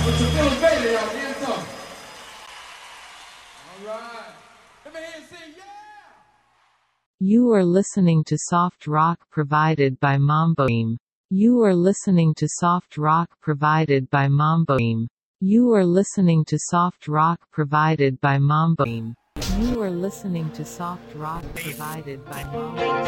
Put your feeling baby, y'all. Hands up. All right. Let me hear you say yeah. You are listening to soft rock provided by Mambo Team. You are listening to soft rock provided by Mambo Team. You are listening to soft rock provided by Mambo Team. You are listening to soft rock provided by Mambo Team.